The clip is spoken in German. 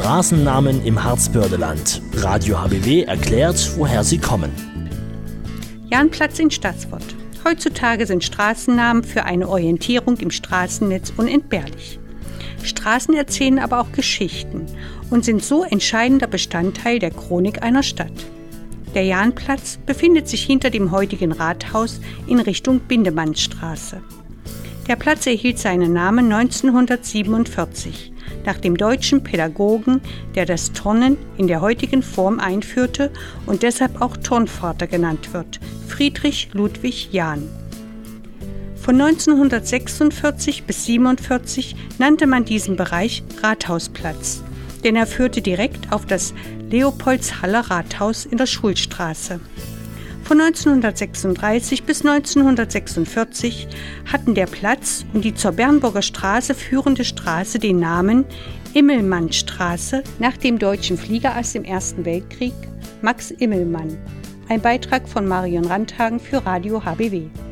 Straßennamen im Harzbördeland. Radio HBW erklärt, woher sie kommen. Jahnplatz in Stadswort. Heutzutage sind Straßennamen für eine Orientierung im Straßennetz unentbehrlich. Straßen erzählen aber auch Geschichten und sind so entscheidender Bestandteil der Chronik einer Stadt. Der Jahnplatz befindet sich hinter dem heutigen Rathaus in Richtung Bindemannstraße. Der Platz erhielt seinen Namen 1947 nach dem deutschen Pädagogen, der das Turnen in der heutigen Form einführte und deshalb auch Turnvater genannt wird, Friedrich Ludwig Jahn. Von 1946 bis 1947 nannte man diesen Bereich Rathausplatz, denn er führte direkt auf das Leopoldshaller Rathaus in der Schulstraße. Von 1936 bis 1946 hatten der Platz und die zur Bernburger Straße führende Straße den Namen Immelmannstraße nach dem deutschen Fliegerass im Ersten Weltkrieg, Max Immelmann. Ein Beitrag von Marion Randhagen für Radio HBW.